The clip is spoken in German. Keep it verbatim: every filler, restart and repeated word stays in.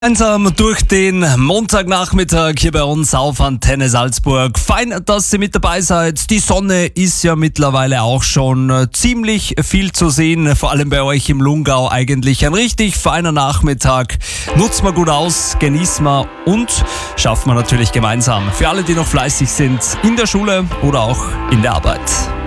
Gemeinsam durch den Montagnachmittag hier bei uns auf Antenne Salzburg. Fein, dass ihr mit dabei seid. Die Sonne ist ja mittlerweile auch schon ziemlich viel zu sehen, vor allem bei euch im Lungau eigentlich. Ein richtig feiner Nachmittag. Nutzt mal gut aus, genießt mal und schafft man natürlich gemeinsam. Für alle, die noch fleißig sind in der Schule oder auch in der Arbeit.